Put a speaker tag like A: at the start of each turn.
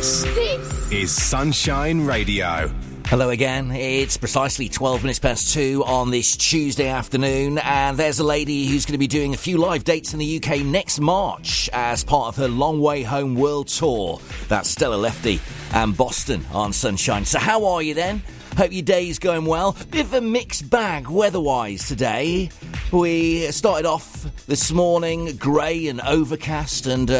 A: This is Sunshine Radio.
B: Hello again. It's precisely 12 minutes past 2 on this Tuesday afternoon, and there's a lady who's going to be doing a few live dates in the UK next March as part of her Long Way Home World Tour. That's Stella Lefty and Boston on Sunshine. So how are you then? Hope your day's going well. Bit of a mixed bag weather-wise today. We started off this morning grey and overcast and